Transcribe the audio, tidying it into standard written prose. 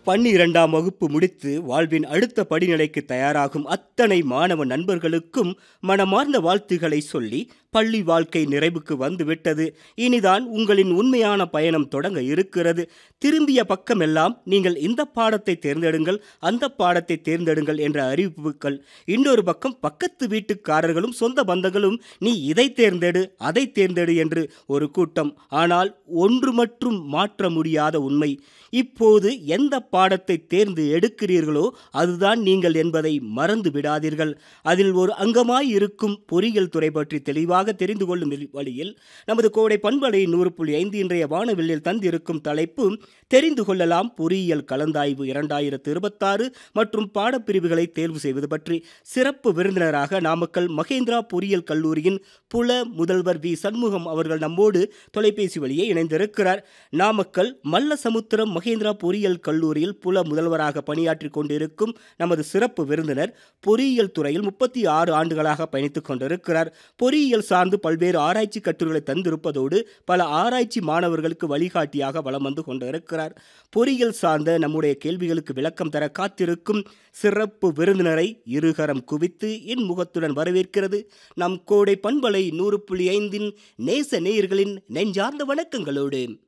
12ஆம் வகுப்பு முடித்து வாழ்வின் அடுத்த படிநிலைக்கு தயாராகும் அத்தனை மாணவ நண்பர்களுக்கும் மனமார்ந்த வாழ்த்துக்களை சொல்லி பள்ளி வாழ்க்கை நிறைவுக்கு வந்துவிட்டது. இனிதான் உங்களின் உண்மையான பயணம் தொடங்க இருக்கிறது. திரும்பிய பக்கமெல்லாம் நீங்கள் இந்த பாடத்தை தேர்ந்தெடுங்கள், அந்த பாடத்தை தேர்ந்தெடுங்கள் என்ற அறிவிப்புகள். இன்னொரு பக்கம் பக்கத்து வீட்டுக்காரர்களும் சொந்த பந்தங்களும் நீ இதை தேர்ந்தெடு அதை தேர்ந்தெடு என்று ஒரு கூட்டம். ஆனால் ஒன்று மட்டும் மாற்ற முடியாத உண்மை, இப்போது எந்த பாடத்தை தேர்ந்து எடுக்கிறீர்களோ அதுதான் நீங்கள் என்பதை மறந்து விடாதீர்கள். அதில் ஒரு அங்கமாய் இருக்கும் பொறியியல் துறை பற்றி தெளிவாக தெரிந்து கொள்ளும் வழியில் நமது கோடை பண்பலை 100.5 இன்றைய வானவில்லில் தந்திருக்கும் தலைப்பு தெரிந்து கொள்ளலாம் பொறியியல் கலந்தாய்வு 2026 மற்றும் பாடப்பிரிவுகளை தேர்வு செய்வது பற்றி. சிறப்பு விருந்தினராக நாமக்கல் மகேந்திரா பொறியியல் கல்லூரியின் புல முதல்வர் வி சண்முகம் அவர்கள் நம்மோடு தொலைபேசி வழியே இணைந்திருக்கிறார். நாமக்கல் மல்லசமுத்திரம் மகேந்திரா பொறியியல் கல்லூரியில் புல முதல்வராக பணியாற்றி கொண்டிருக்கும் நமது சிறப்பு விருந்தினர் பொறியியல் துறையில் 36 ஆண்டுகளாக பயணித்துக் கொண்டிருக்கிறார். பொறியியல் சார்ந்து பல்வேறு ஆராய்ச்சி கட்டுரைகளை தந்திருப்பதோடு பல ஆராய்ச்சி மாணவர்களுக்கு வழிகாட்டியாக வலம் வந்து கொண்டிருக்கிறார். பொறியியல் சார்ந்த நம்முடைய கேள்விகளுக்கு விளக்கம் தர காத்திருக்கும் சிறப்பு விருந்தினரை இருகரம் குவித்து இன்முகத்துடன் வரவேற்கிறது நம் கோடை பண்பலை 100.5 நேச நேயர்களின் நெஞ்சார்ந்த வணக்கங்களோடு